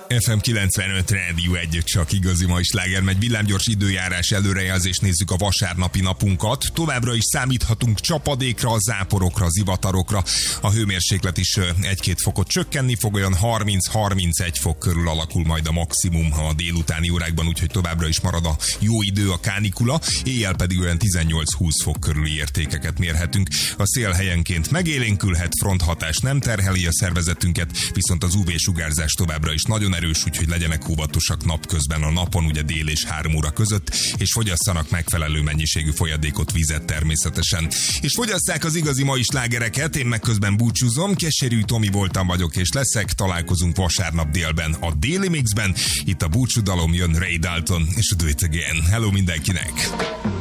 FM 95 Rádió 1, csak igazi mai sláger megy. Villámgyors időjárás előrejelzést, nézzük a vasárnapi napunkat. Továbbra is számíthatunk csapadékra, záporokra, zivatarokra. A hőmérséklet is 1-2 fokot csökkenni fog, olyan 30-31 fok körül alakul majd a maximum a délutáni órákban, úgyhogy továbbra is marad a jó idő, a kánikula. Éjjel pedig olyan 18-20 fok körüli értékeket mérhetünk. A szél helyenként megélénkülhet, fronthatás nem terheli a szervezetünket, viszont az UV-sugárzás továbbra is nagyon erős, úgyhogy legyenek óvatosak napközben a napon, ugye dél és 3 óra között, és fogyasszanak megfelelő mennyiségű folyadékot, vizet természetesen. És fogyasszák az igazi mai slágereket, én meg közben búcsúzom, Keserű Tomi voltam, vagyok és leszek, találkozunk vasárnap délben a Déli Mixben, itt a búcsúdalom, jön Ray Dalton és Do It Again. Hello mindenkinek!